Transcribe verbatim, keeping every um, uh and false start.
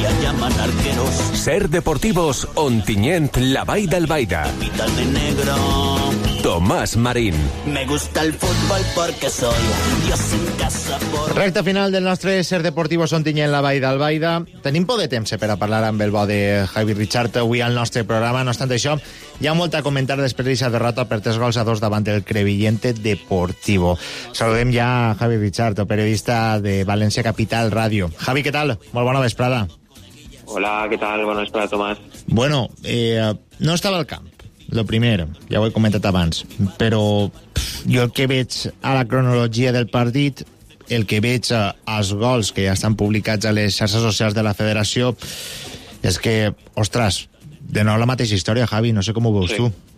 ya llaman arqueros. Ser Deportivos, Ontinyent, la Vall d'Albaida. Capitán de negro. Tomàs Marín. Me gusta el fútbol porque soy Dios en casa por... Recta final del nostre Ser Deportivos Ontinyent, la Vall d'Albaida. Tenim por de temps per a parlar amb el bo de Javi Richart avui al nostre programa. No obstant això, hi ha molt a comentar després d'aquesta derrota per tres gols a dos davant del Crevillente Deportivo. Saludem ja a Javi Richart, periodista de València Capital Ràdio. Javi, què tal? Molt bona vesprada. Hola, què tal? Bona vesprada, Tomàs. Bueno, eh, no estava al camp, lo primer, ja ho he comentat abans, però pff, jo el que veig a la cronologia del partit, el que veig als gols que ja estan publicats a les xarxes socials de la federació, és que, ostres, de nou la mateixa història, Javi, no sé com ho veus sí. tu.